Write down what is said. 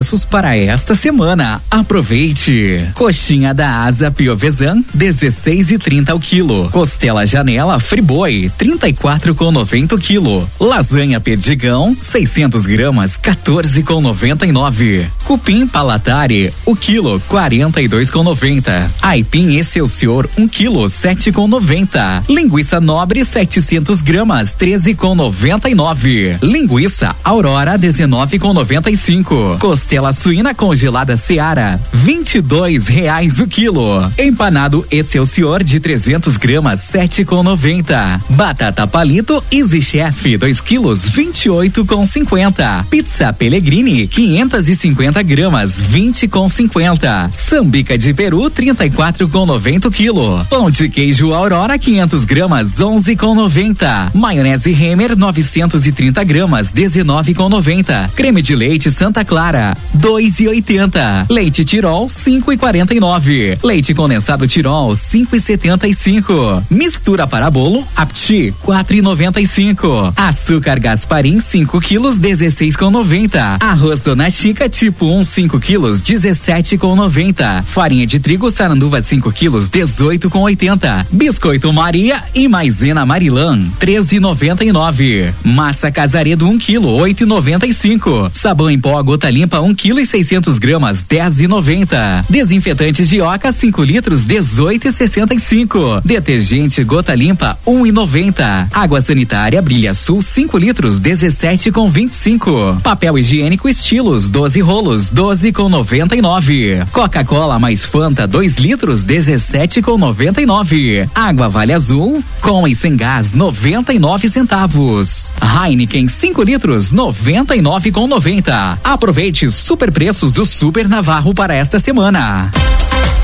preços para esta semana. Aproveite. Coxinha da Asa Piovesan, 16,30 o quilo. Costela Janela Friboi, 34,90 o quilo. Lasanha Perdigão, 600 gramas, 14,99. Cupim Palatari, o quilo, 42,90. Aipim Excelsior, 1 quilo, 7,90. Linguiça Nobre, 700 gramas, 13,99. Linguiça Aurora, 19,95. Costela suína congelada Seara, R$22 o quilo. Empanado Excelsior de 300 gramas, 7,90. Batata Palito Easy Chef, 2 quilos, 28,50. Pizza Pellegrini, 550 gramas, 20,50. Sambica de peru, 34,90 o quilo. Pão de queijo Aurora, 500 gramas, 11,90. Maionese Hemmer, 930 gramas, 19,90. Creme de leite Santa Clara, 2,80. Leite Tirol, 5,49. Leite condensado Tirol, 5,75. Mistura para bolo Apti, 4,95. Açúcar Gasparim, 5 quilos, 16,90. Arroz Dona Chica tipo 1, 5 quilos, 17,90. Farinha de trigo Saranduva, 5 quilos, 18,80. Biscoito Maria e Maisena Marilã, 13,99. Massa Casaredo, 1 quilo, 8,95. Sabão em pó Gota Limpa, 1 quilo e 600 gramas, 10,90. Desinfetantes de Oca, 5 litros, 18,65. Detergente Gota Limpa, 1,90. Água sanitária Brilha Sul, 5 litros, 17,25. Papel higiênico Estilos, 12 rolos, 12,99. Coca-Cola mais Fanta, 2 litros, 17,99. Água Vale Azul, com e sem gás, 99 centavos. Heineken, 5 litros, 99,90. Aproveite super preços do Super Navarro para esta semana.